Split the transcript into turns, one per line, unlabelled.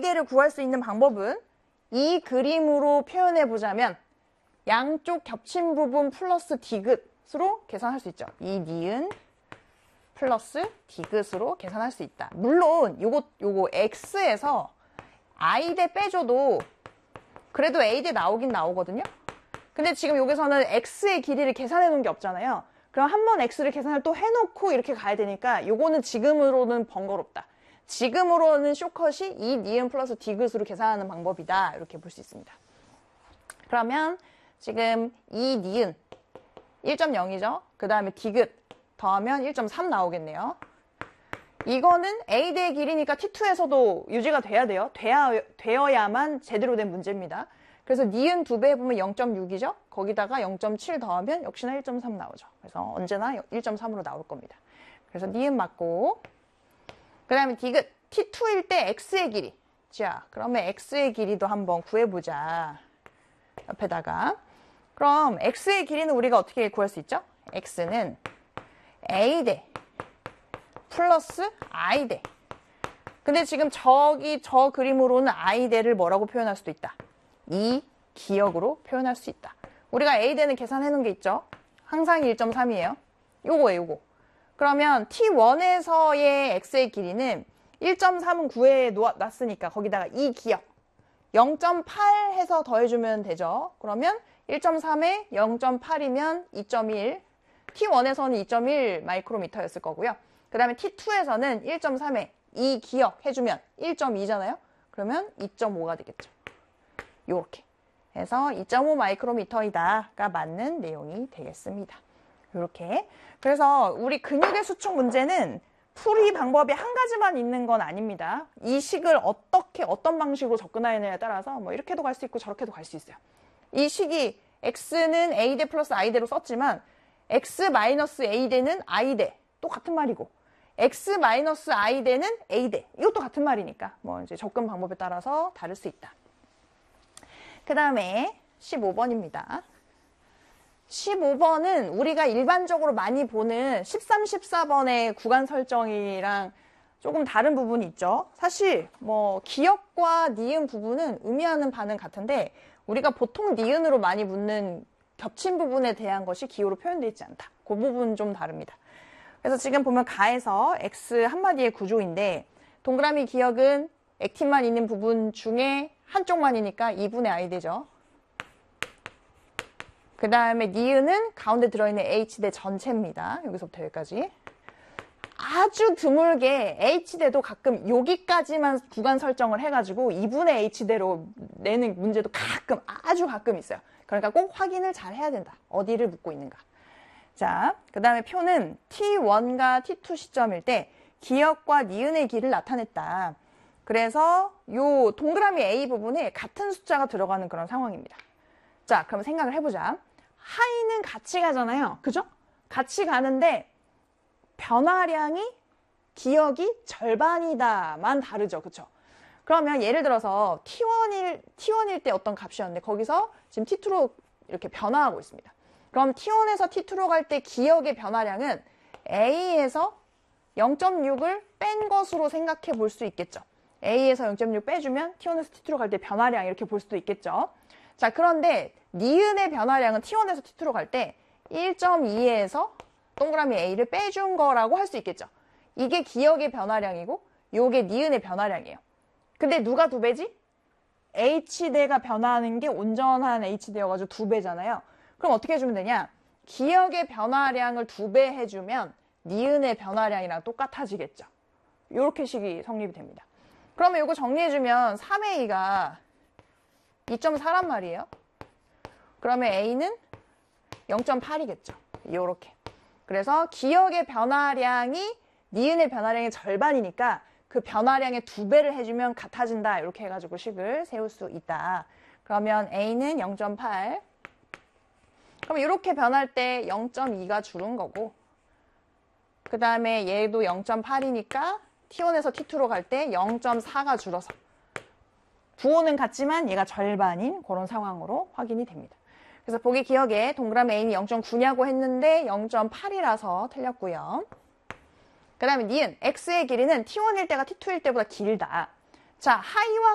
A대를 구할 수 있는 방법은 이 그림으로 표현해 보자면 양쪽 겹친 부분 플러스 디귿으로 계산할 수 있죠. 이 니은 플러스 디귿으로 계산할 수 있다. 물론 요거 X에서 I대 빼줘도 그래도 A대 나오긴 나오거든요. 근데 지금 여기서는 X의 길이를 계산해 놓은 게 없잖아요. 그럼 한번 X를 계산을 또 해놓고 이렇게 가야 되니까 요거는 지금으로는 번거롭다. 지금으로는 숏컷이 이 니은 플러스 디귿으로 계산하는 방법이다. 이렇게 볼 수 있습니다. 그러면 지금 이 니은 1.0이죠. 그 다음에 디귿 더하면 1.3 나오겠네요. 이거는 A대의 길이니까 T2에서도 유지가 돼야 돼요. 되어야만 제대로 된 문제입니다. 그래서 니은 2배 해보면 0.6이죠. 거기다가 0.7 더하면 역시나 1.3 나오죠. 그래서 언제나 1.3으로 나올 겁니다. 그래서 니은 맞고, 그 다음에 디귿 T2일 때 X의 길이. 자, 그러면 X의 길이도 한번 구해보자. 옆에다가. 그럼 X의 길이는 우리가 어떻게 구할 수 있죠? X는 A대 플러스 I대. 근데 지금 저 그림으로는 I대를 뭐라고 표현할 수도 있다. 이 기역으로 표현할 수 있다. 우리가 A대는 계산해 놓은 게 있죠? 항상 1.3이에요. 요거예요, 요거. 그러면 T1에서의 X의 길이는 1.3은 구해 놨으니까 거기다가 이 기역 0.8 해서 더해주면 되죠. 그러면 1.3에 0.8이면 2.1. T1에서는 2.1 마이크로미터였을 거고요. 그 다음에 T2에서는 1.3에 이 기역 해주면 1.2잖아요. 그러면 2.5가 되겠죠. 요렇게 해서 2.5 마이크로미터이다가 맞는 내용이 되겠습니다. 요렇게. 그래서 우리 근육의 수축 문제는 풀이 방법이 한 가지만 있는 건 아닙니다. 이 식을 어떤 방식으로 접근하느냐에 따라서 뭐 이렇게도 갈 수 있고 저렇게도 갈 수 있어요. 이 식이 X는 A대 플러스 I대로 썼지만 X 마이너스 A대는 I대 또 같은 말이고 X 마이너스 I대는 A대 이것도 같은 말이니까 뭐 이제 접근 방법에 따라서 다를 수 있다. 그 다음에 15번입니다. 15번은 우리가 일반적으로 많이 보는 13, 14번의 구간 설정이랑 조금 다른 부분이 있죠. 사실 뭐 기역과 니은 부분은 의미하는 바는 같은데 우리가 보통 니은으로 많이 묻는 겹친 부분에 대한 것이 기호로 표현되어 있지 않다. 그 부분은 좀 다릅니다. 그래서 지금 보면 가에서 X 한마디의 구조인데 동그라미 기역은 액틴만 있는 부분 중에 한쪽만이니까 2분의 I 되죠. 그 다음에 니은은 가운데 들어있는 H대 전체입니다. 여기서부터 여기까지. 아주 드물게 H대도 가끔 여기까지만 구간 설정을 해가지고 2분의 H대로 내는 문제도 아주 가끔 있어요. 그러니까 꼭 확인을 잘 해야 된다. 어디를 묻고 있는가. 자, 그 다음에 표는 T1과 T2 시점일 때 기역과 니은의 길을 나타냈다. 그래서 요 동그라미 A 부분에 같은 숫자가 들어가는 그런 상황입니다. 자, 그럼 생각을 해보자. 하이는 같이 가잖아요. 그죠? 같이 가는데 변화량이 기역이 절반이다만 다르죠. 그쵸? 그러면 예를 들어서 T1일 때 어떤 값이었는데 거기서 지금 T2로 이렇게 변화하고 있습니다. 그럼 T1에서 T2로 갈 때 기역의 변화량은 A에서 0.6을 뺀 것으로 생각해 볼 수 있겠죠. A에서 0.6 빼주면 T1에서 T2로 갈 때 변화량 이렇게 볼 수도 있겠죠. 자, 그런데 니은의 변화량은 T1에서 T2로 갈 때 1.2에서 동그라미 A를 빼준 거라고 할 수 있겠죠. 이게 기역의 변화량이고 요게 니은의 변화량이에요. 근데 누가 2배지? H대가 변화하는 게 온전한 H대여가지고 2배잖아요. 그럼 어떻게 해주면 되냐? 기역의 변화량을 2배 해주면 니은의 변화량이랑 똑같아지겠죠. 이렇게 식이 성립이 됩니다. 그러면 이거 정리해주면 3의 2가 2.4란 말이에요. 그러면 A는 0.8이겠죠. 요렇게. 그래서 기역의 변화량이 니은의 변화량의 절반이니까 그 변화량의 2배를 해주면 같아진다. 이렇게 해가지고 식을 세울 수 있다. 그러면 A는 0.8. 그럼 이렇게 변할 때 0.2가 줄은 거고 그 다음에 얘도 0.8이니까 T1에서 T2로 갈 때 0.4가 줄어서 부호는 같지만 얘가 절반인 그런 상황으로 확인이 됩니다. 그래서 보기 기억에 동그라미 A는 0.9냐고 했는데 0.8이라서 틀렸고요. 그 다음에 니은 X의 길이는 T1일 때가 T2일 때보다 길다. 자, 하이와